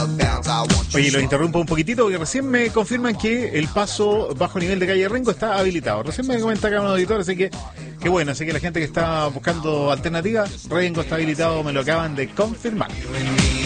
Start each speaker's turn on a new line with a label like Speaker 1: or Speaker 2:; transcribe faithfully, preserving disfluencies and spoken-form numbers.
Speaker 1: Oye, los interrumpo un poquitito porque recién me confirman que el paso bajo nivel de calle Rengo está habilitado. Recién me comenta acá un auditor, así que qué bueno, así que la gente que está buscando alternativas, Rengo está habilitado, me lo acaban de confirmar.